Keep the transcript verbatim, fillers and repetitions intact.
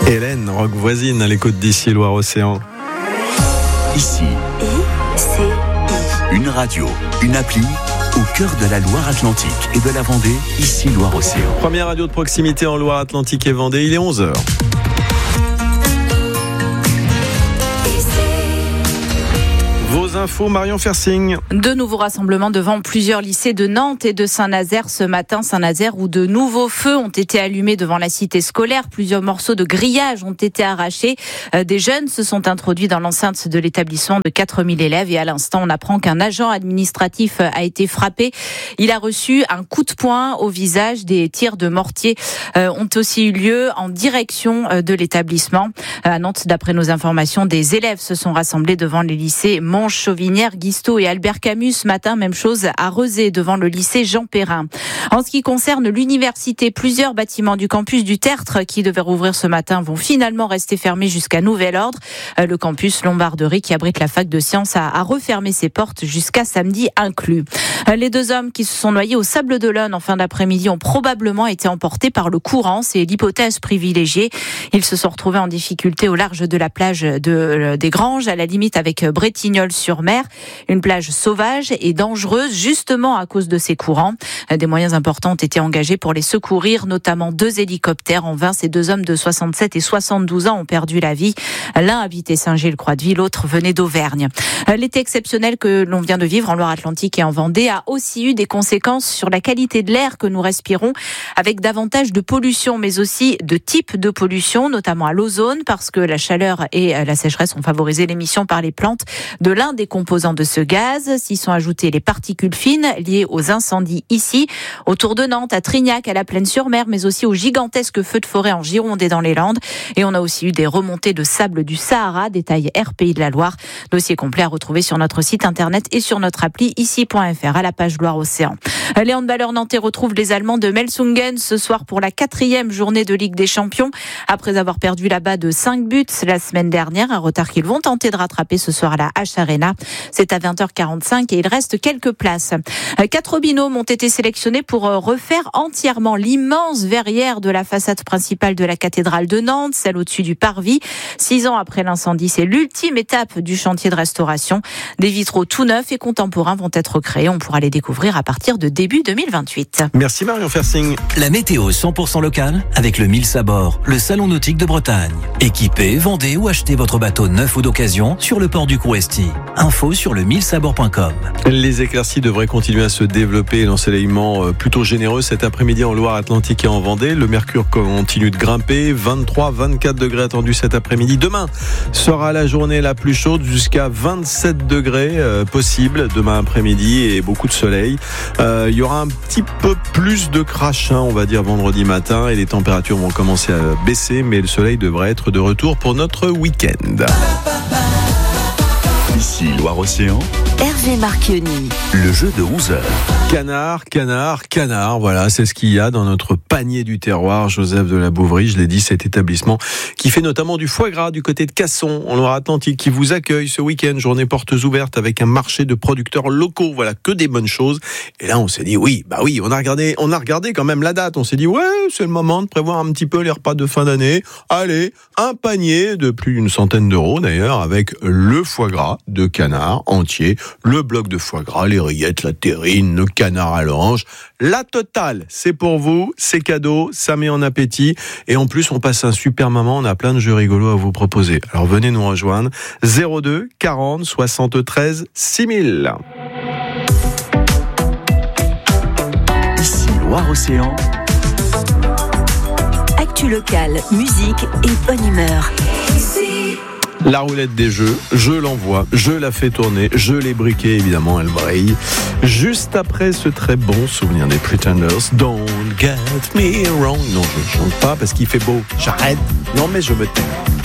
Hélène, rock voisine à l'écoute d'ici Loire-Océan. Ici, I C I. Une radio, une appli au cœur de la Loire-Atlantique et de la Vendée, ici Loire-Océan. Première radio de proximité en Loire-Atlantique et Vendée, il est onze heures. Vos infos, Marion Fersing. De nouveaux rassemblements devant plusieurs lycées de Nantes et de Saint-Nazaire ce matin. Saint-Nazaire où de nouveaux feux ont été allumés devant la cité scolaire. Plusieurs morceaux de grillage ont été arrachés. Des jeunes se sont introduits dans l'enceinte de l'établissement de quatre mille élèves. Et à l'instant, on apprend qu'un agent administratif a été frappé. Il a reçu un coup de poing au visage. Des tirs de mortier ont aussi eu lieu en direction de l'établissement. À Nantes, d'après nos informations, des élèves se sont rassemblés devant les lycées Monge, Chauvinière, Guisteau et Albert Camus. Ce matin, même chose à Rezé, devant le lycée Jean Perrin. En ce qui concerne l'université, plusieurs bâtiments du campus du Tertre qui devaient rouvrir ce matin vont finalement rester fermés jusqu'à nouvel ordre. Le campus Lombarderie, qui abrite la fac de sciences, a, a refermé ses portes jusqu'à samedi inclus. Les deux hommes qui se sont noyés au Sables-d'Olonne en fin d'après-midi ont probablement été emportés par le courant. C'est l'hypothèse privilégiée. Ils se sont retrouvés en difficulté au large de la plage de, des Granges, à la limite avec Bretignolles-sur-Mer. Une plage sauvage et dangereuse, justement à cause de ces courants. Des moyens importants ont été engagés pour les secourir, notamment deux hélicoptères. En vain, ces deux hommes de soixante-sept et soixante-douze ans ont perdu la vie. L'un habitait Saint-Gilles-Croix-de-Vie, l'autre venait d'Auvergne. L'été exceptionnel que l'on vient de vivre en Loire-Atlantique et en Vendée a aussi eu des conséquences sur la qualité de l'air que nous respirons, avec davantage de pollution, mais aussi de types de pollution, notamment à l'ozone, parce que la chaleur et la sécheresse ont favorisé l'émission par les plantes de l'un des composants de ce gaz. S'y sont ajoutées les particules fines liées aux incendies ici, autour de Nantes, à Trignac, à la Plaine-sur-Mer, mais aussi aux gigantesques feux de forêt en Gironde et dans les Landes. Et on a aussi eu des remontées de sable du Sahara, détail R P I de la Loire. Dossier complet à retrouver sur notre site internet et sur notre appli ici point f r à la page Loire-Océan. Les handballeurs nantais retrouvent les Allemands de Melsungen ce soir pour la quatrième journée de Ligue des Champions. Après avoir perdu là-bas de cinq buts la semaine dernière, un retard qu'ils vont tenter de rattraper ce soir à la H Arena. C'est à vingt heures quarante-cinq et il reste quelques places. Quatre binômes ont été sélectionnés pour refaire entièrement l'immense verrière de la façade principale de la cathédrale de Nantes, celle au-dessus du parvis. Six ans après l'incendie, c'est l'ultime étape du chantier de restauration. Des vitraux tout neufs et contemporains vont être créés. On pourra les découvrir à partir de début deux mille vingt-huit. Merci Marion Fersing. La météo cent pour cent locale avec le Mills à bord, le salon nautique de Bretagne. Équipez, vendez ou achetez votre bateau neuf ou d'occasion sur le port du Couesti. Info sur le mills à bord point com. Les éclaircies devraient continuer à se développer et l'ensoleillement plutôt généreux cet après-midi en Loire-Atlantique et en Vendée. Le mercure continue de grimper, vingt-trois à vingt-quatre degrés attendus cet après-midi. Demain sera la journée la plus chaude, jusqu'à vingt-sept degrés euh, possible demain après-midi et beaucoup de soleil. Euh, il y aura un petit peu plus de crachin, on va dire, vendredi matin et les températures vont commencer à baisser, mais le soleil devrait être de retour pour notre week-end. Ici Loire-Océan, Hervé Marchionni. Le jeu de onze heures. Canard, canard, canard, voilà, c'est ce qu'il y a dans notre panier du terroir. Joseph de la Bouverie, je l'ai dit, cet établissement qui fait notamment du foie gras du côté de Casson, en Loire-Atlantique, qui vous accueille ce week-end, journée portes ouvertes avec un marché de producteurs locaux. Voilà, que des bonnes choses. Et là, on s'est dit, oui, bah oui, on a regardé, on a regardé quand même la date. On s'est dit, ouais, c'est le moment de prévoir un petit peu les repas de fin d'année. Allez, un panier de plus d'une centaine d'euros d'ailleurs, avec le foie gras de canard entier, le bloc de foie gras, les rillettes, la terrine, le canard à l'orange. La totale, c'est pour vous, c'est cadeau, ça met en appétit. Et en plus, on passe un super moment, on a plein de jeux rigolos à vous proposer. Alors venez nous rejoindre, zéro deux quarante soixante-treize six mille. Ici Loire-Océan. Actu locale, musique et bonne humeur. La roulette des jeux, je l'envoie, je la fais tourner, je l'ai briquée, évidemment, elle brille. Juste après ce très bon souvenir des Pretenders, Don't Get Me Wrong. Non, je ne chante pas parce qu'il fait beau. J'arrête. Non, mais je me tais.